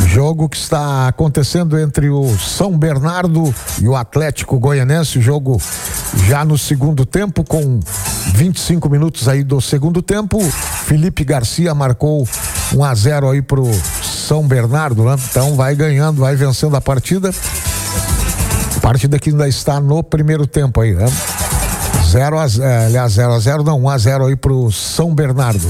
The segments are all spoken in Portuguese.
Jogo que está acontecendo entre o São Bernardo e o Atlético Goianense, o jogo já no segundo tempo, com 25 minutos aí do segundo tempo. Felipe Garcia marcou 1-0 aí pro São Bernardo, né? Então vai ganhando, vai vencendo a partida. Partida que ainda está no primeiro tempo aí, né? 0-0 não, 1-0 aí pro São Bernardo.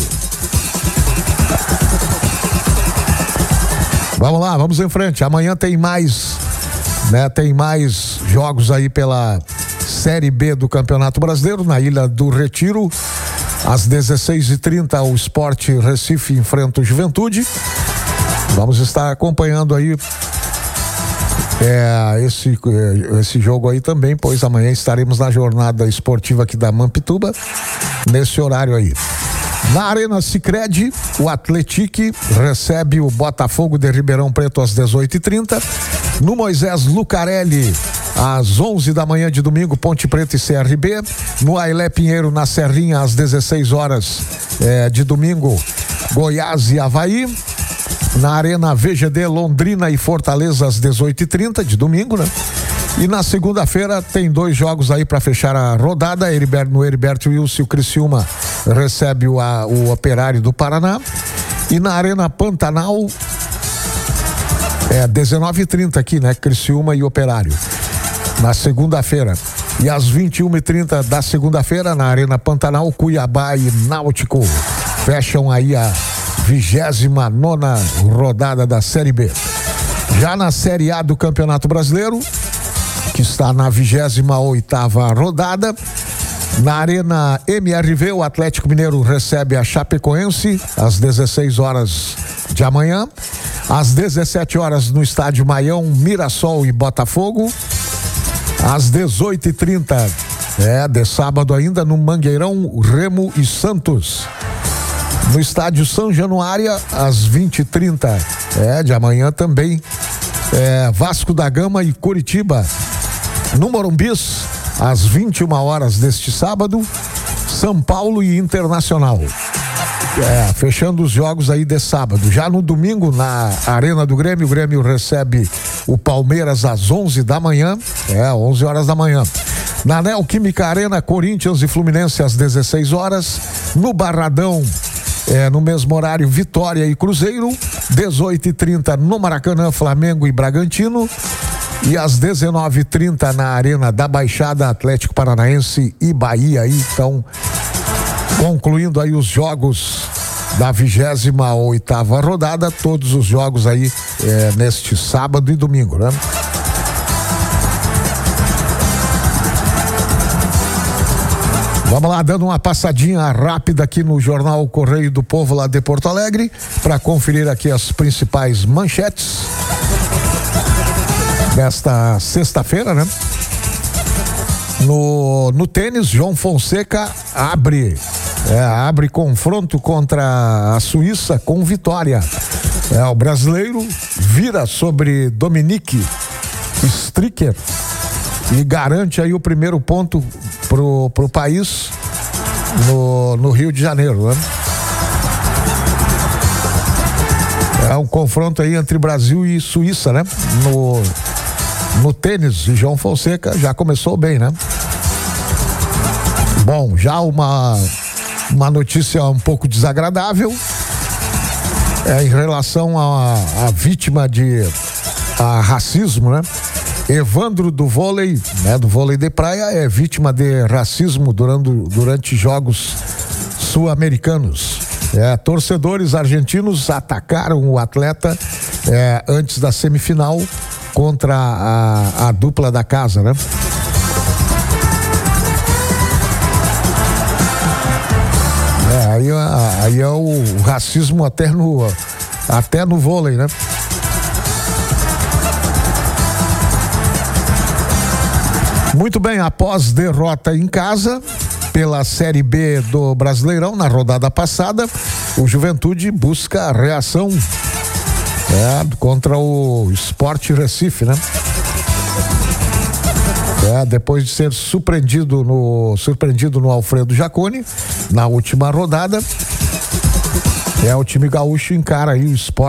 Vamos lá, vamos em frente. Amanhã tem mais, né? Tem mais jogos aí pela Série B do Campeonato Brasileiro, na Ilha do Retiro. Às 16h30, o Sport Recife enfrenta o Juventude. Vamos estar acompanhando aí esse jogo aí também, pois amanhã estaremos na jornada esportiva aqui da Mampituba, nesse horário aí. Na Arena Sicredi, o Atlético recebe o Botafogo de Ribeirão Preto às 18h30. No Moisés Lucarelli, às 11 da manhã de domingo, Ponte Preta e CRB. No Ailé Pinheiro, na Serrinha, às 16 horas de domingo, Goiás e Avaí. Na Arena VGD, Londrina e Fortaleza, às 18h30 de domingo, né? E na segunda-feira tem dois jogos aí para fechar a rodada. No Heriberto Wilson, o Criciúma recebe o Operário do Paraná. E na Arena Pantanal, 19h30 aqui, né? Criciúma e Operário. Na segunda-feira. E às 21h30 da segunda-feira, na Arena Pantanal, Cuiabá e Náutico fecham aí a 29ª rodada da Série B. Já na Série A do Campeonato Brasileiro, que está na 28ª rodada, na Arena MRV, o Atlético Mineiro recebe a Chapecoense às 16 horas de amanhã. Às 17 horas no estádio Maião, Mirassol e Botafogo. Às 18h30, de sábado ainda, no Mangueirão, Remo e Santos. No estádio São Januário, às 20h30, de amanhã também, Vasco da Gama e Curitiba. No Morumbis, às 21 horas deste sábado, São Paulo e Internacional. Fechando os jogos aí de sábado. Já no domingo, na Arena do Grêmio, o Grêmio recebe o Palmeiras às 11 da manhã, 11 horas da manhã. Na Neoquímica Arena, Corinthians e Fluminense às 16 horas. No Barradão, no mesmo horário, Vitória e Cruzeiro. 18h30 no Maracanã, Flamengo e Bragantino. E às 19h30 na Arena da Baixada, Atlético Paranaense e Bahia. Aí, então, concluindo aí os jogos da 28ª rodada, todos os jogos aí neste sábado e domingo, né? Vamos lá, dando uma passadinha rápida aqui no Jornal Correio do Povo lá de Porto Alegre, para conferir aqui as principais manchetes desta sexta-feira, né? No tênis, João Fonseca abre confronto contra a Suíça com vitória. O brasileiro vira sobre Dominique Stricker e garante aí o primeiro ponto pro país no Rio de Janeiro, né? Um confronto aí entre Brasil e Suíça, né? No tênis, João Fonseca já começou bem, né? Bom, já uma notícia um pouco desagradável em relação à vítima de racismo, né? Evandro do vôlei, né? Do vôlei de praia, é vítima de racismo durante jogos sul-americanos. Torcedores argentinos atacaram o atleta antes da semifinal contra a dupla da casa, né? Aí é o racismo até no vôlei, né? Muito bem, após derrota em casa pela Série B do Brasileirão na rodada passada, o Juventude busca a reação contra o Sport Recife, né? Depois de ser surpreendido no Alfredo Jaconi na última rodada, o time gaúcho encara aí o Sport